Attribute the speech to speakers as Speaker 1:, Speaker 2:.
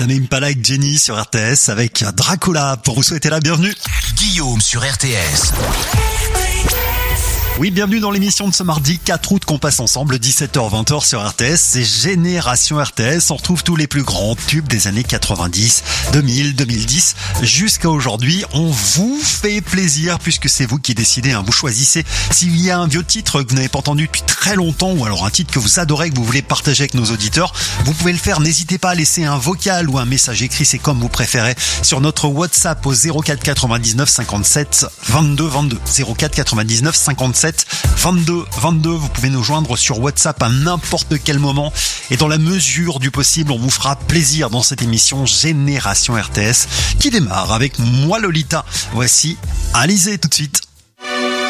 Speaker 1: Tame Impala avec Jenny sur RTS avec Dracula pour vous souhaiter la bienvenue.
Speaker 2: Guillaume sur RTS.
Speaker 1: Oui, bienvenue dans l'émission de ce mardi 4 août qu'on passe ensemble, 17h-20h sur RTS. C'est Génération RTS. On retrouve tous les plus grands tubes des années 90, 2000, 2010 jusqu'à aujourd'hui. On vous fait plaisir puisque c'est vous qui décidez. Vous choisissez s'il y a un vieux titre que vous n'avez pas entendu depuis très longtemps ou alors un titre que vous adorez, que vous voulez partager avec nos auditeurs. Vous pouvez le faire. N'hésitez pas à laisser un vocal ou un message écrit. C'est comme vous préférez sur notre WhatsApp au 04 99 57 22 22. 04 99 57 22 22. Vous pouvez nous joindre sur WhatsApp à n'importe quel moment et dans la mesure du possible, on vous fera plaisir dans cette émission Génération RTS qui démarre avec moi Lolita. Voici Alizé tout de suite.